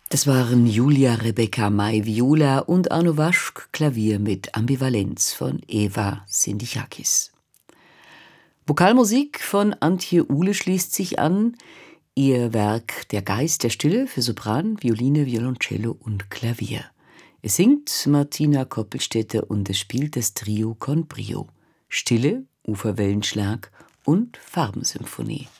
Das waren Julia Rebecca May Viola und Arno Waschk Klavier mit Ambivalenz von Eva Sindichakis. Vokalmusik von Antje Uhle schließt sich an. Ihr Werk Der Geist der Stille für Sopran, Violine, Violoncello und Klavier. Es singt Martina Koppelstädter und es spielt das Trio con Brio. Stille, Uferwellenschlag und Farbensymphonie.